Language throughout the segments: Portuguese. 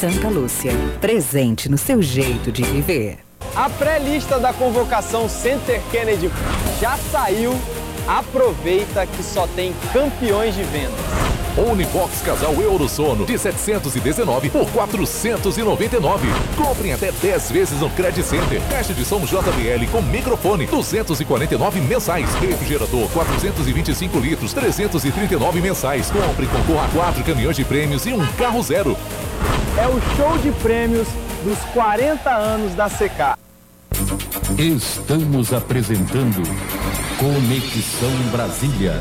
Santa Lúcia, presente no seu jeito de viver. A pré-lista da convocação Center Kennedy já saiu. Aproveita que só tem campeões de vendas. Unibox Casal Eurosono de 719 por 499. Comprem até 10 vezes no Credit Center. Caixa de som JBL com microfone 249 mensais. Refrigerador 425 litros 339 mensais. Compre e concorra a 4 caminhões de prêmios e um carro zero. É o show de prêmios dos 40 anos da CK. Estamos apresentando Conexão Brasília.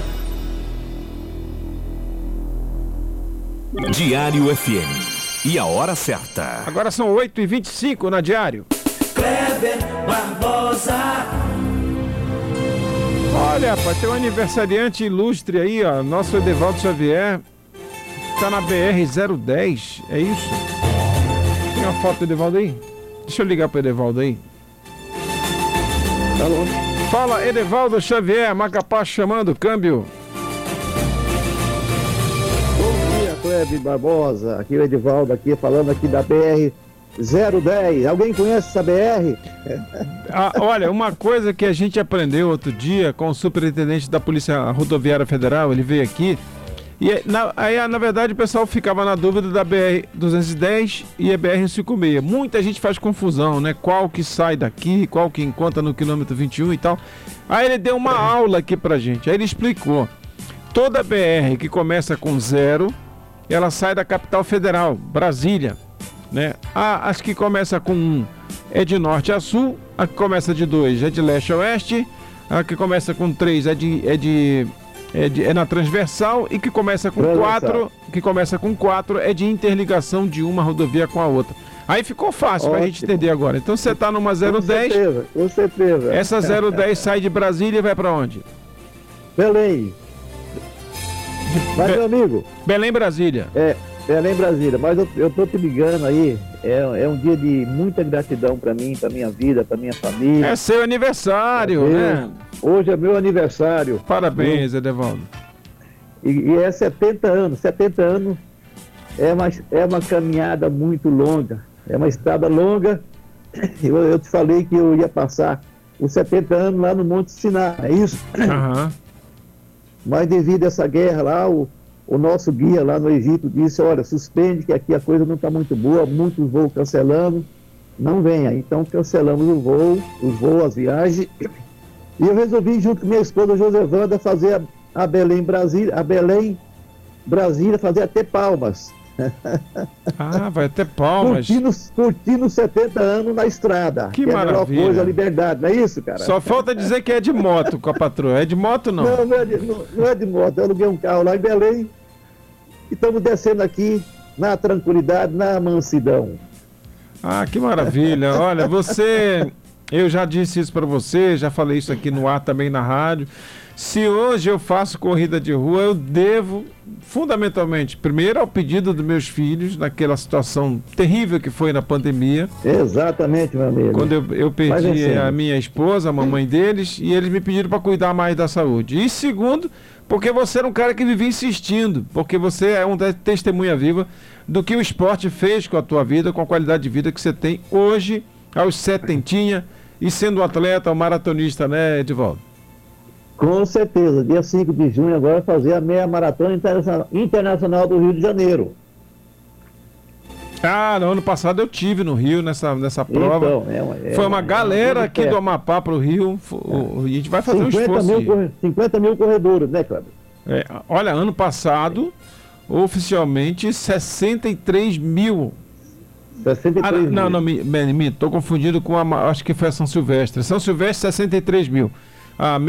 Diário FM. E a hora certa. Agora são 8h25 na Diário. Kleber Barbosa. Olha, rapaz, tem um aniversariante ilustre aí, ó. Nosso Edevaldo Xavier. Tá na BR-010. É isso? Tem uma foto do Edevaldo aí? Deixa eu ligar pro Edevaldo aí. Alô? Fala, Edevaldo Xavier, Macapá chamando, câmbio. Bom dia, Kleber Barbosa. Aqui o Edivaldo, aqui falando aqui da BR-010. Alguém conhece essa BR? Olha, uma coisa que a gente aprendeu outro dia com o superintendente da Polícia Rodoviária Federal, ele veio aqui. E na verdade o pessoal ficava na dúvida da BR-210 e a BR-156. Muita gente faz confusão, né? Qual que sai daqui, qual que encontra no quilômetro 21 e tal. Aí ele deu uma aula aqui pra gente. Aí ele explicou. Toda BR que começa com 0, ela sai da capital federal, Brasília, né? As que começa com 1 é de norte a sul, a que começa de 2 é de leste a oeste, a que começa com 3 é na transversal e que começa com 4 é de interligação de uma rodovia com a outra. Aí ficou fácil pra gente entender agora. Então você tá numa 010. Com certeza. Essa 010 sai de Brasília e vai pra onde? Belém. Mas, meu amigo... Belém, Brasília. Belém, Brasília. Mas eu tô te ligando aí. É um dia de muita gratidão pra mim, pra minha vida, pra minha família. É seu aniversário, né? Hoje é meu aniversário. Parabéns, Edevaldo. E é 70 anos. 70 anos é uma caminhada muito longa. É uma estrada longa. Eu te falei que eu ia passar os 70 anos lá no Monte Sinai, é isso? Aham. Mas devido a essa guerra lá, o nosso guia lá no Egito disse, olha, suspende que aqui a coisa não está muito boa, muitos voos cancelando, não venha. Então cancelamos os voos, as viagens. E eu resolvi, junto com minha esposa Josevanda, fazer a Belém Brasília, fazer até Palmas. Vai até Palmas. Curtindo 70 anos na estrada. Que maravilha. É a melhor coisa, a liberdade, não é isso, cara? Só falta dizer que é de moto com a patroa. É de moto, não? Não é de moto. Eu aluguei um carro lá em Belém e estamos descendo aqui na tranquilidade, na mansidão. Que maravilha. Olha, eu já disse isso para você, já falei isso aqui no ar também na rádio. Se hoje eu faço corrida de rua, eu devo, fundamentalmente, primeiro ao pedido dos meus filhos, naquela situação terrível que foi na pandemia. Exatamente, meu amigo. Quando eu perdi a minha esposa, a mamãe deles, e eles me pediram para cuidar mais da saúde. E segundo, porque você era um cara que vivia insistindo, porque você é uma testemunha viva do que o esporte fez com a tua vida, com a qualidade de vida que você tem hoje, aos 70, e sendo um atleta, um maratonista, né, Edivaldo? Com certeza, dia 5 de junho agora fazer a meia maratona internacional do Rio de Janeiro. No ano passado eu tive no Rio nessa prova. Então, foi uma galera aqui do Amapá pro Rio. A gente vai fazer um esforço. 50 mil corredores, né, Cláudio? Olha, ano passado, oficialmente 63 mil. 63 mil. Não, tô confundindo com acho que foi a São Silvestre. São Silvestre, 63 mil.